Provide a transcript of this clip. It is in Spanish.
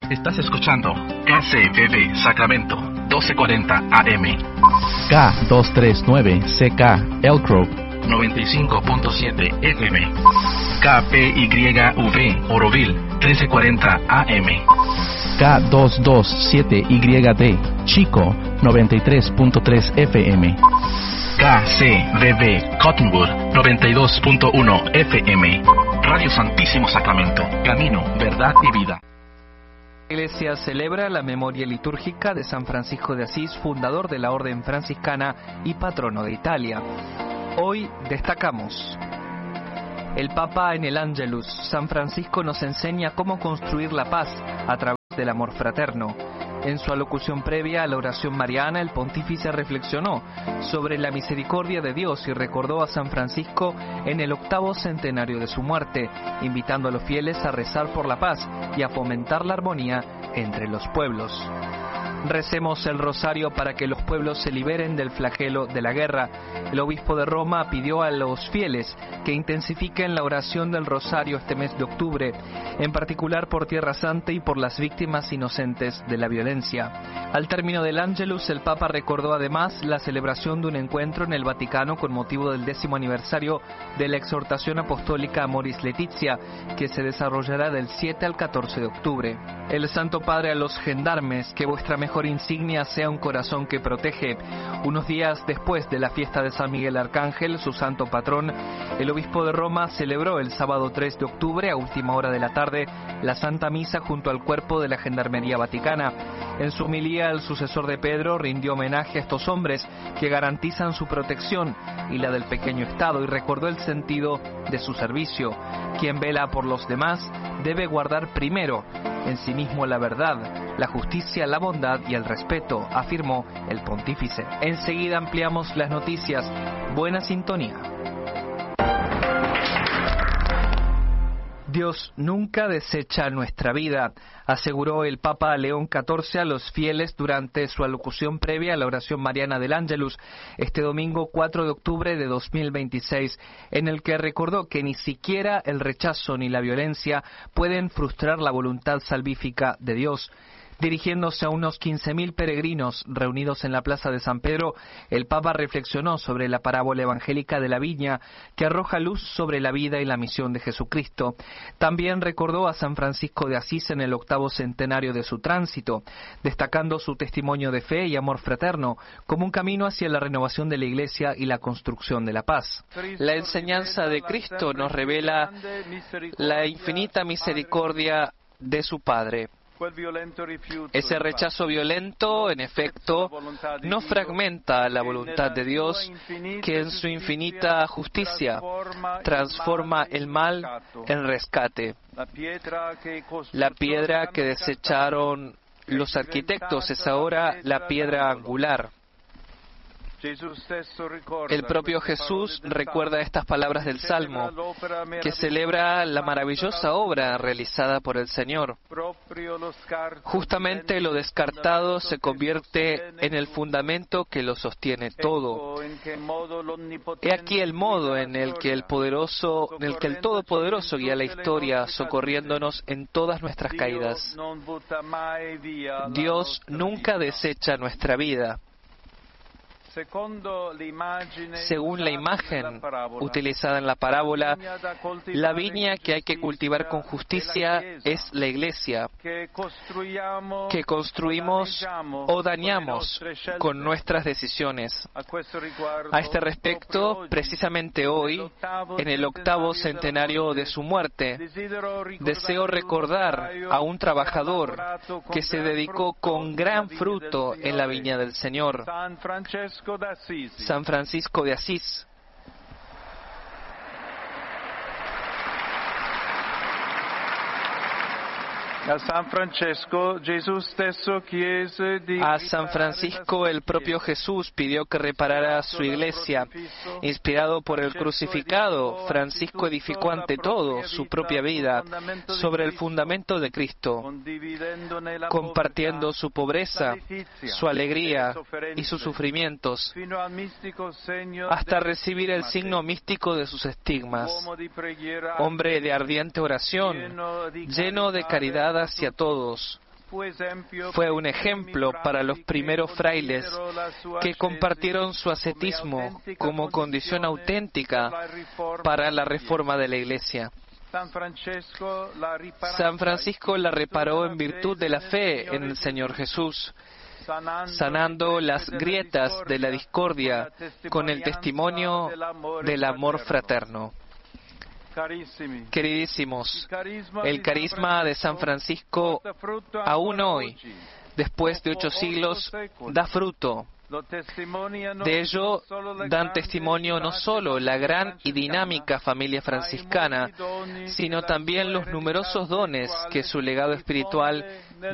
Estás escuchando KCBB Sacramento, 1240 AM. K239CK Elk Grove, 95.7 FM. KPYV Oroville, 1340 AM. K227YD Chico, 93.3 FM. KCBB Cottonwood, 92.1 FM. Radio Santísimo Sacramento, camino, verdad y vida. La Iglesia celebra la memoria litúrgica de San Francisco de Asís, fundador de la Orden Franciscana y patrono de Italia. Hoy destacamos: el Papa en el Ángelus. San Francisco nos enseña cómo construir la paz a través del amor fraterno. En su alocución previa a la oración mariana, el pontífice reflexionó sobre la misericordia de Dios y recordó a San Francisco en el 8º centenario de su muerte, invitando a los fieles a rezar por la paz y a fomentar la armonía entre los pueblos. Recemos el rosario para que los pueblos se liberen del flagelo de la guerra. El obispo de Roma pidió a los fieles que intensifiquen la oración del rosario este mes de octubre, en particular por Tierra Santa y por las víctimas inocentes de la violencia. Al término del Ángelus, el Papa recordó además la celebración de un encuentro en el Vaticano con motivo del 10º aniversario de la exhortación apostólica Amoris Laetitia, que se desarrollará del 7 al 14 de octubre. El Santo Padre a los gendarmes: que vuestra mejor insignia sea un corazón que protege. Unos días después de la fiesta de San Miguel Arcángel, su santo patrón, el obispo de Roma celebró el sábado 3 de octubre a última hora de la tarde la Santa Misa junto al cuerpo de la Gendarmería Vaticana. En su homilía, el sucesor de Pedro rindió homenaje a estos hombres que garantizan su protección y la del pequeño Estado, y recordó el sentido de su servicio. Quien vela por los demás debe guardar primero en sí mismo la verdad, la justicia, la bondad y el respeto, afirmó el pontífice. Enseguida ampliamos las noticias. Buena sintonía. Dios nunca desecha nuestra vida, aseguró el Papa León XIV a los fieles durante su alocución previa a la oración mariana del Ángelus este domingo 4 de octubre de 2026, en el que recordó que ni siquiera el rechazo ni la violencia pueden frustrar la voluntad salvífica de Dios. Dirigiéndose a unos 15.000 peregrinos reunidos en la plaza de San Pedro, el Papa reflexionó sobre la parábola evangélica de la viña, que arroja luz sobre la vida y la misión de Jesucristo. También recordó a San Francisco de Asís en el 8º centenario de su tránsito, destacando su testimonio de fe y amor fraterno como un camino hacia la renovación de la Iglesia y la construcción de la paz. La enseñanza de Cristo nos revela la infinita misericordia de su Padre. Ese rechazo violento, en efecto, no fragmenta la voluntad de Dios, que en su infinita justicia transforma el mal en rescate. La piedra que desecharon los arquitectos es ahora la piedra angular. El propio Jesús recuerda estas palabras del Salmo, que celebra la maravillosa obra realizada por el Señor. Justamente lo descartado se convierte en el fundamento que lo sostiene todo. He aquí el modo en el que el Todopoderoso guía la historia, socorriéndonos en todas nuestras caídas. Dios nunca desecha nuestra vida. Según la imagen utilizada en la parábola, la viña que hay que cultivar con justicia es la Iglesia, que construimos o dañamos con nuestras decisiones. A este respecto, precisamente hoy, en el 8º centenario de su muerte, deseo recordar a un trabajador que se dedicó con gran fruto en la viña del Señor, San Francisco de Asís. A San Francisco el propio Jesús pidió que reparara su iglesia. Inspirado por el crucificado, Francisco edificó ante todo su propia vida sobre el fundamento de Cristo, compartiendo su pobreza, su alegría y sus sufrimientos, hasta recibir el signo místico de sus estigmas. Hombre de ardiente oración, lleno de caridad hacia todos, Fue un ejemplo para los primeros frailes que compartieron su ascetismo como condición auténtica para la reforma de la Iglesia. San Francisco la reparó en virtud de la fe en el Señor Jesús, sanando las grietas de la discordia con el testimonio del amor fraterno. Queridísimos, el carisma de San Francisco aún hoy, después de 8 siglos, da fruto. De ello dan testimonio no solo la gran y dinámica familia franciscana, sino también los numerosos dones que su legado espiritual